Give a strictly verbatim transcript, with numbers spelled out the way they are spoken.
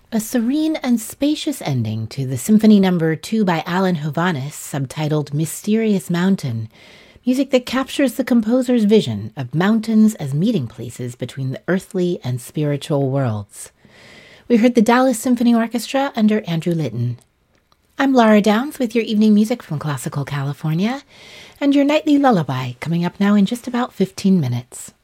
A serene and spacious ending to the Symphony Number two by Alan Hovhaness, subtitled Mysterious Mountain, music that captures the composer's vision of mountains as meeting places between the earthly and spiritual worlds. We heard the Dallas Symphony Orchestra under Andrew Litton. I'm Laura Downs with your evening music from Classical California, and your nightly lullaby coming up now in just about fifteen minutes.